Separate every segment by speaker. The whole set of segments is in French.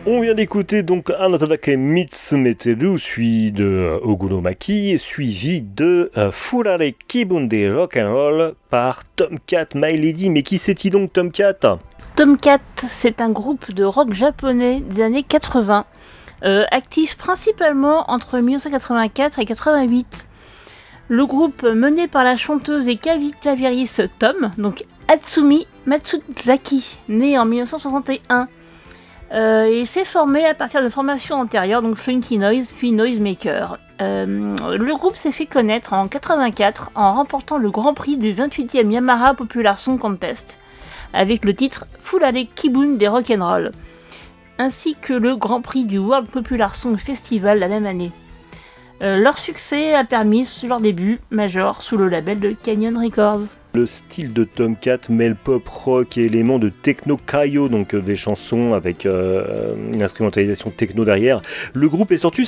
Speaker 1: On vient d'écouter donc Anatadake Mitsumeteru, suivi de Oguromaki, suivi de Furare Kibun de Rock'n'Roll par Tomcat My Lady. Mais qui c'est-il donc Tomcat ?
Speaker 2: Tomcat, c'est un groupe de rock japonais des années 80, actif principalement entre 1984 et 88. Le groupe mené par la chanteuse et claviériste Tom, donc Hatsumi Matsuzaki, née en 1961. Il s'est formé à partir de formations antérieures, donc Funky Noise puis Noisemaker. Le groupe s'est fait connaître en 84 en remportant le Grand Prix du 28e Yamaha Popular Song Contest avec le titre Furare Kibun des Rock'n'Roll, ainsi que le Grand Prix du World Popular Song Festival la même année. Leur succès a permis leur début majeur sous le label de Canyon Records.
Speaker 1: Le style de Tomcat mêle pop rock et éléments de techno kaio, donc des chansons avec une instrumentalisation techno derrière. Le groupe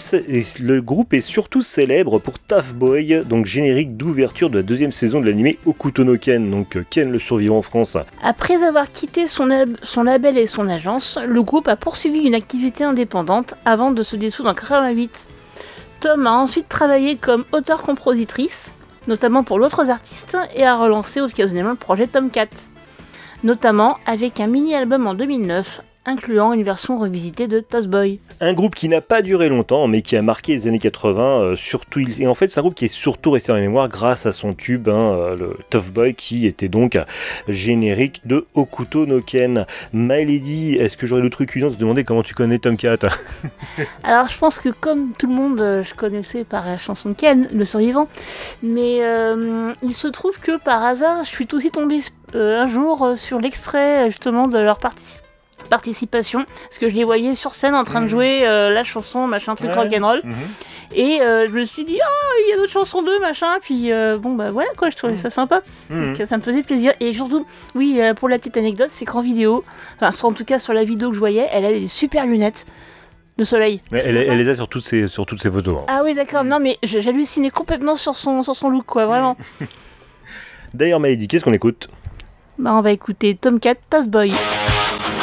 Speaker 1: est surtout célèbre pour Tough Boy, donc générique d'ouverture de la deuxième saison de l'anime Hokuto no Ken, donc Ken le survivant en France.
Speaker 2: Après avoir quitté son label et son agence, le groupe a poursuivi une activité indépendante avant de se dissoudre en 88. Tom a ensuite travaillé comme auteur-compositrice, notamment pour d'autres artistes, et a relancé occasionnellement le projet Tomcat, notamment avec un mini-album en 2009, incluant une version revisitée de Toss Boy.
Speaker 1: Un groupe qui n'a pas duré longtemps, mais qui a marqué les années 80, surtout, et en fait c'est un groupe qui est surtout resté dans la mémoire grâce à son tube, le Tough Boy, qui était donc générique de Hokuto no Ken. My Lady, est-ce que j'aurais le truc cuisant de se demander comment tu connais Tomcat ?
Speaker 2: Alors je pense que comme tout le monde, je connaissais par la chanson de Ken, le survivant, mais il se trouve que par hasard, je suis aussi tombée un jour sur l'extrait justement de leur participation, parce que je les voyais sur scène en train de jouer la chanson machin truc rock'n'roll, et je me suis dit il y a d'autres chansons d'eux machin, puis voilà quoi, je trouvais ça sympa, donc ça me faisait plaisir. Et surtout oui, pour la petite anecdote, c'est qu'en vidéo, en tout cas sur la vidéo que je voyais, elle avait des super lunettes de soleil.
Speaker 1: Mais elle les a sur toutes ses photos.
Speaker 2: Ah oui d'accord, non mais j'hallucinais complètement sur son look quoi, vraiment.
Speaker 1: D'ailleurs My Lady, qu'est-ce qu'on écoute ?
Speaker 2: On va écouter Tomcat Toss Boy.